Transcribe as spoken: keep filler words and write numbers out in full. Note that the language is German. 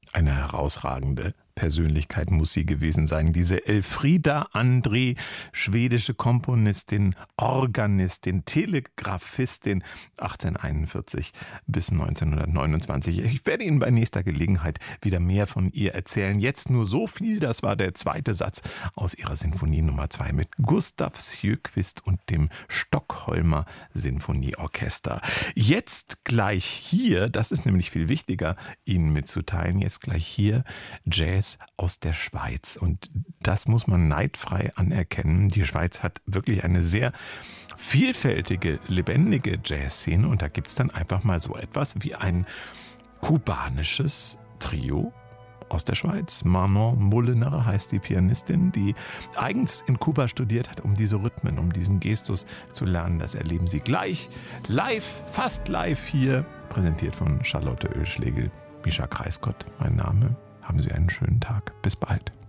Eine herausragende Persönlichkeit muss sie gewesen sein. Diese Elfriede André, schwedische Komponistin, Organistin, Telegraphistin, achtzehnhunderteinundvierzig bis neunzehnhundertneunundzwanzig. Ich werde Ihnen bei nächster Gelegenheit wieder mehr von ihr erzählen. Jetzt nur so viel, das war der zweite Satz aus ihrer Sinfonie Nummer zwei mit Gustav Sjöquist und dem Stockholmer Sinfonieorchester. Jetzt gleich hier, das ist nämlich viel wichtiger, Ihnen mitzuteilen, jetzt gleich hier Jazz aus der Schweiz. Und das muss man neidfrei anerkennen. Die Schweiz hat wirklich eine sehr vielfältige, lebendige Jazzszene. Und da gibt es dann einfach mal so etwas wie ein kubanisches Trio aus der Schweiz. Manon Mullener heißt die Pianistin, die eigens in Kuba studiert hat, um diese Rhythmen, um diesen Gestus zu lernen. Das erleben Sie gleich live, fast live hier, präsentiert von Charlotte Oeschlegel. Mischa Kreisgott, mein Name. Haben Sie einen schönen Tag. Bis bald.